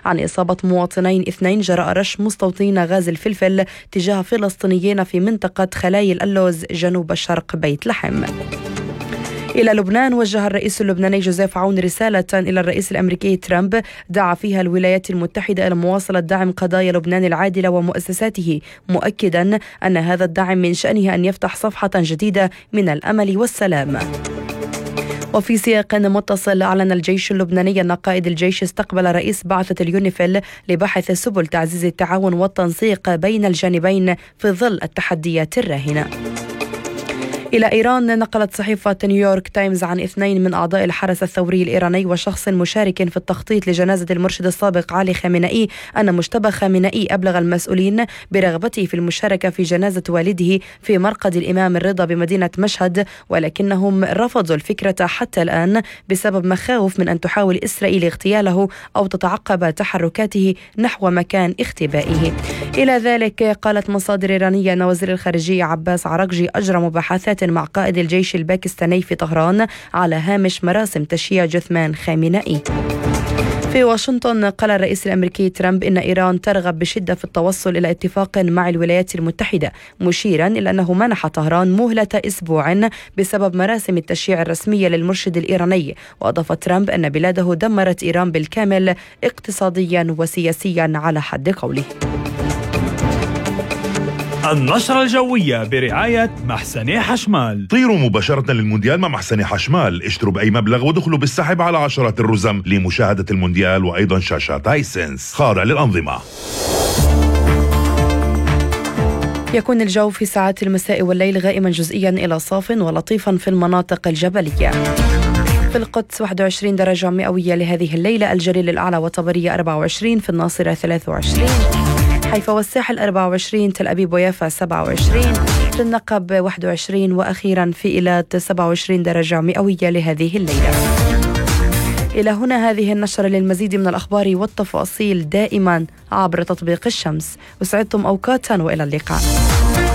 عن إصابة مواطنين 2 جراء رش مستوطنين غاز الفلفل تجاه فلسطينيين في منطقة خلايل اللوز جنوب شرق بيت لحم. إلى لبنان، وجه الرئيس اللبناني جوزيف عون رسالة إلى الرئيس الأمريكي ترامب دعا فيها الولايات المتحدة إلى مواصلة دعم قضايا لبنان العادلة ومؤسساته، مؤكدا أن هذا الدعم من شأنه أن يفتح صفحة جديدة من الأمل والسلام. وفي سياق متصل، أعلن الجيش اللبناني أن قائد الجيش استقبل رئيس بعثة اليونيفيل لبحث سبل تعزيز التعاون والتنسيق بين الجانبين في ظل التحديات الراهنة. إلى إيران، نقلت صحيفة نيويورك تايمز عن 2 من أعضاء الحرس الثوري الإيراني وشخص مشارك في التخطيط لجنازة المرشد السابق علي خامنئي أن مجتبى خامنئي أبلغ المسؤولين برغبته في المشاركة في جنازة والده في مرقد الإمام الرضا بمدينة مشهد، ولكنهم رفضوا الفكرة حتى الآن بسبب مخاوف من أن تحاول إسرائيل اغتياله أو تتعقب تحركاته نحو مكان اختبائه. إلى ذلك، قالت مصادر إيرانية أن وزير الخارجية عباس عراقجي أجرى مباحثات مع قائد الجيش الباكستاني في طهران على هامش مراسم تشييع جثمان خامنئي. في واشنطن، قال الرئيس الأمريكي ترامب إن إيران ترغب بشدة في التوصل إلى اتفاق مع الولايات المتحدة، مشيرا إلى أنه منح طهران مهلة أسبوع بسبب مراسم التشييع الرسمية للمرشد الإيراني. وأضاف ترامب أن بلاده دمرت إيران بالكامل اقتصاديا وسياسيا على حد قوله. النشرة الجوية برعاية محسني حشمال. طيروا مباشرة للمونديال مع محسني حشمال، اشتروا بأي مبلغ ودخلوا بالسحب على عشرات الرزم لمشاهدة المونديال وأيضا شاشات هايسنس خاضع للأنظمة. يكون الجو في ساعات المساء والليل غائما جزئيا إلى صاف ولطيفا في المناطق الجبلية. في القدس 21 درجة مئوية لهذه الليلة، الجليل الأعلى وطبرية 24، في الناصرة 23، حيفا والساحل 24، تل أبيب ويافا 27، في النقب 21، وأخيرا في إيلات 27 درجة مئوية لهذه الليلة. إلى هنا هذه النشرة. للمزيد من الأخبار والتفاصيل دائما عبر تطبيق الشمس. وسعدتم أوقاتا وإلى اللقاء.